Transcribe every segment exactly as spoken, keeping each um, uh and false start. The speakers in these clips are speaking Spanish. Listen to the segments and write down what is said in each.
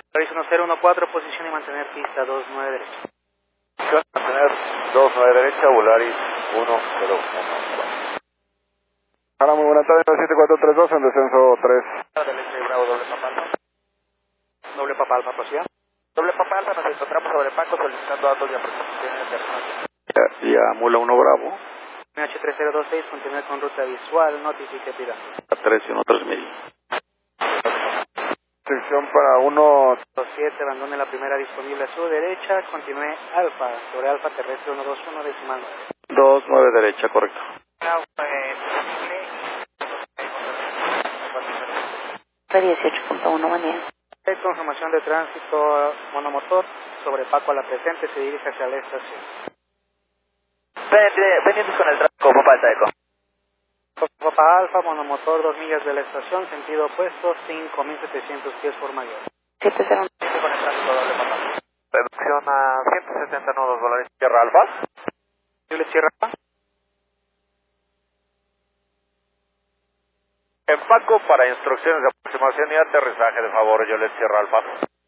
Volaris uno cero uno cuatro, posición y mantener pista dos nueve derecha. Mantener dos nueve derecha, Volaris uno cero uno cuatro. Hola, muy buenas tardes, siete cuatro tres dos en descenso tres. Derecha y Bravo, doble papalpa. Doble papa alfa, prosiga. Doble papalpa, nos encontramos sobre Paco solicitando datos de aproximaciones de resonancia. Ya, ya, Mula uno Bravo. M H tres cero dos seis, continúe con ruta visual, notifique pirámide. A tres y uno tres mil. Sección para uno. dos siete, abandone la primera disponible a su derecha, continúe alfa, sobre alfa terrestre uno dos uno, decimal nueve. dos nueve derecha, correcto. dieciocho punto uno, buen día. Confirmación de tránsito monomotor sobre Paco a la presente, se dirige hacia la estación. Pendientes con el tráfico, Papá Alta Eco. Papa Alfa, monomotor, dos millas de la estación, sentido opuesto, cinco mil setecientos pies por mayor. siete cero. Con el tráfico, doble papalpa. Reducción a ciento setenta nudos, Volaris Sierra Alfa. ¿Posible Sierra Alfa? En Paco para instrucciones de aproximación y aterrizaje, de favor, yo les Sierra Alfa.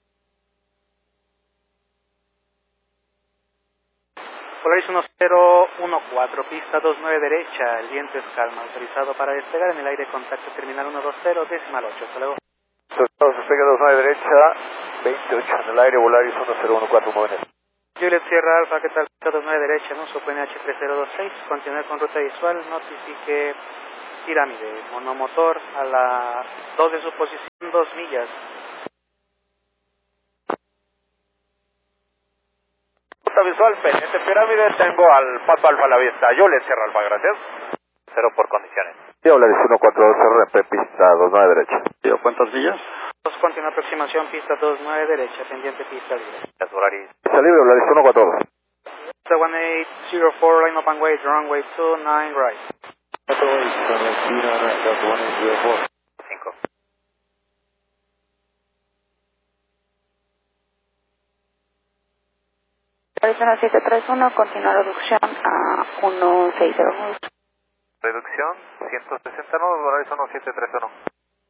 Volaris uno cero uno cuatro, pista dos nueve derecha, el viento es calma, autorizado para despegar en el aire, contacto terminal uno dos cero, decimal ocho, hasta luego. Despegue dos nueve derecha, veintiocho en el aire, Volaris uno cero uno cuatro, muy bien. Juliet Sierra Alfa, ¿qué tal? Pista dos nueve derecha, en uso P N H tres cero dos seis, continuar con ruta visual, notifique pirámide, monomotor a la dos de su posición, dos millas. Ruta visual, pendiente pirámide, tengo al Paco Alfa a la vista, yo les Sierra Alfa, gracias. Cero por condiciones. Sí, Volaris uno cuatro dos R P, pista dos nueve derecha. ¿Yo cuántas millas? Dos, continúa aproximación, pista dos nueve derecha, pendiente pista libre. Las Volaris. Pista libre, Volaris uno cuatro dos. Pista one eight zero four, line up and wait, runway two nine right. cinco. uno siete tres uno, continúa reducción a uno seis cero. Reducción ciento sesenta nudos, Volaris uno siete tres uno.